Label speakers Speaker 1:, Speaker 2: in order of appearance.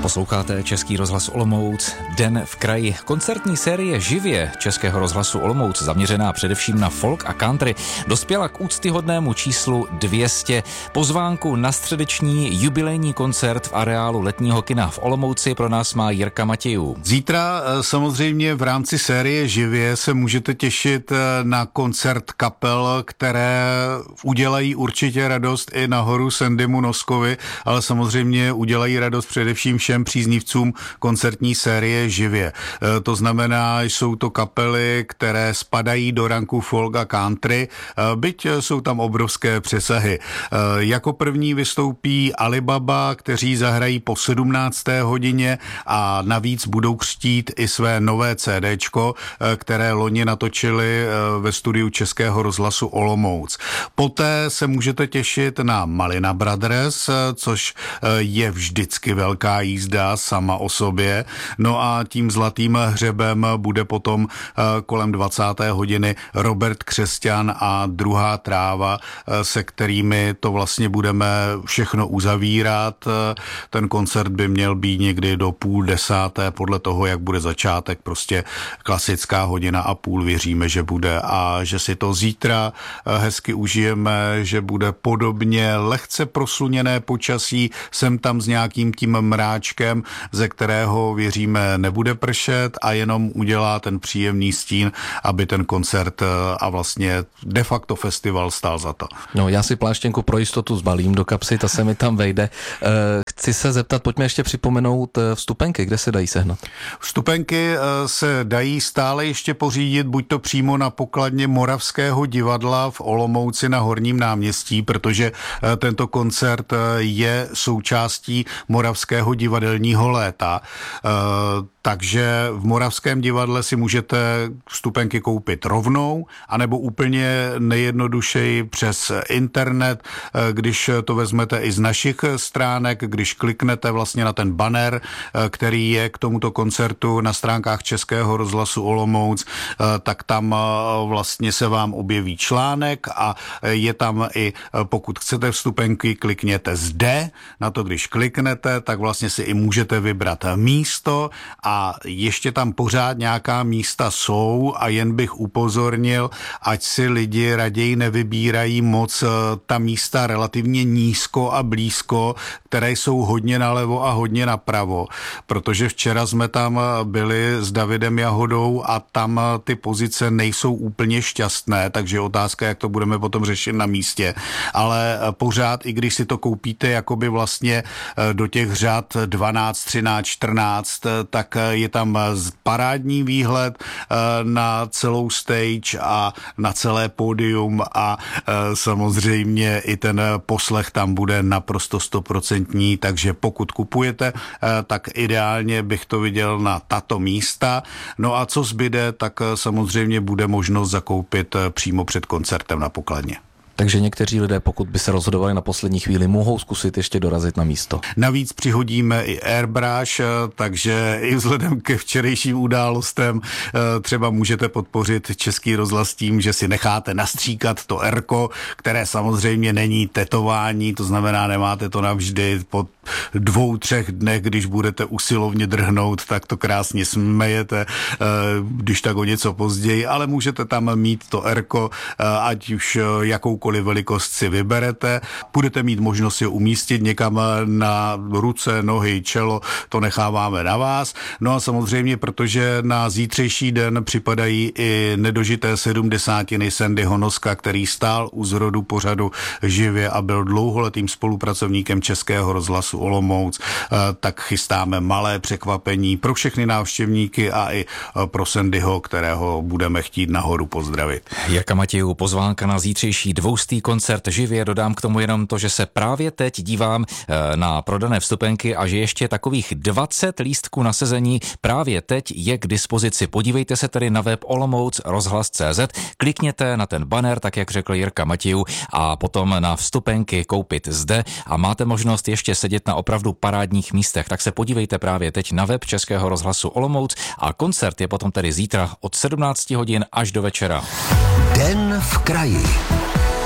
Speaker 1: Posloucháte Český rozhlas Olomouc, Den v kraji. Koncertní série Živě Českého rozhlasu Olomouc, zaměřená především na folk a country, dospěla k úctyhodnému číslu 200. Pozvánku na středeční jubilejní koncert v areálu letního kina v Olomouci pro nás má Jirka Matějů.
Speaker 2: Zítra samozřejmě v rámci série Živě se můžete těšit na koncert kapel, které udělají určitě radost i nahoru Sandymu Noskovi, ale samozřejmě udělají radost především všem příznivcům koncertní série Živě. To znamená, jsou to kapely, které spadají do ranku folk a country, byť jsou tam obrovské přesahy. Jako první vystoupí Alibaba, kteří zahrají po 17. hodině a navíc budou křtít i své nové CDčko, které loni natočili ve studiu Českého rozhlasu Olomouc. Poté se můžete těšit na Malina Brothers, což je vždycky velká jízda sama o sobě. No a tím zlatým hřebem bude potom kolem 20. hodiny Robert Křesťan a Druhá tráva, se kterými to vlastně budeme všechno uzavírat. Ten koncert by měl být někdy do 9:30, podle toho, jak bude začátek, prostě klasická hodina a půl, věříme, že bude a že si to zítra hezky užijeme, že bude podobně lehce prosluněné počasí, sem tam s nějakým tím mráčkem, ze kterého věříme nebude pršet a jenom udělá ten příjemný stín, aby ten koncert a vlastně de facto festival stál za to.
Speaker 3: No, já si pláštěnku pro jistotu zbalím do kapsy, ta se mi tam vejde. Chci se zeptat, pojďme ještě připomenout vstupenky, kde se dají sehnat?
Speaker 2: Vstupenky se dají stále ještě pořídit, buď to přímo na pokladně Moravského divadla v Olomouci na Horním náměstí, protože tento koncert je součástí Moravského divadelního léta. Takže v Moravském divadle si můžete vstupenky koupit rovnou, anebo úplně nejjednodušeji přes internet, když to vezmete i z našich stránek, když kliknete vlastně na ten banner, který je k tomuto koncertu na stránkách Českého rozhlasu Olomouc, tak tam vlastně se vám objeví článek a je tam i, pokud chcete vstupenky, klikněte zde, na to když kliknete, tak vlastně si i můžete vybrat místo a ještě tam pořád nějaká místa jsou a jen bych upozornil, ať si lidi raději nevybírají moc ta místa relativně nízko a blízko, které jsou hodně nalevo a hodně napravo, protože včera jsme tam byli s Davidem Jahodou a tam ty pozice nejsou úplně šťastné, takže otázka, jak to budeme potom řešit na místě, ale pořád, i když si to koupíte jakoby vlastně do těch řad 12, 13, 14, tak je tam parádní výhled na celou stage a na celé pódium a samozřejmě i ten poslech tam bude naprosto 100%, takže pokud kupujete, tak ideálně bych to viděl na tato místa. No a co zbyde, tak samozřejmě bude možnost zakoupit přímo před koncertem na pokladně.
Speaker 3: Takže někteří lidé, pokud by se rozhodovali na poslední chvíli, mohou zkusit ještě dorazit na místo.
Speaker 2: Navíc přihodíme i airbrush, takže i vzhledem ke včerejším událostem třeba můžete podpořit Český rozhlas tím, že si necháte nastříkat to erko, které samozřejmě není tetování, to znamená, nemáte to navždy. Po 2-3 dnech, když budete usilovně drhnout, tak to krásně smejete, když tak o něco později, ale můžete tam mít to erko, ať už jakoukoliv velikost si vyberete. Budete mít možnost je umístit někam na ruce, nohy, čelo, to necháváme na vás. No a samozřejmě, protože na zítřejší den připadají i nedožité 70. Sandyho Noska, který stál u zrodu pořadu Živě a byl dlouholetým spolupracovníkem Českého rozhlasu Olomouc, tak chystáme malé překvapení pro všechny návštěvníky a i pro Sandyho, kterého budeme chtít nahoru pozdravit.
Speaker 1: Jirka Matějů, pozvánka na zítřejší 200. koncert Živě. Dodám k tomu jenom to, že se právě teď dívám na prodané vstupenky a že ještě takových 20 lístků na sezení právě teď je k dispozici. Podívejte se tedy na web Olomouc rozhlas.cz, klikněte na ten banner, tak jak řekl Jirka Matějů, a potom na vstupenky koupit zde a máte možnost ještě sedět na opravdu parádních místech. Tak se podívejte právě teď na web Českého rozhlasu Olomouc a koncert je potom tedy zítra od 17 hodin až do večera.
Speaker 4: Den v kraji.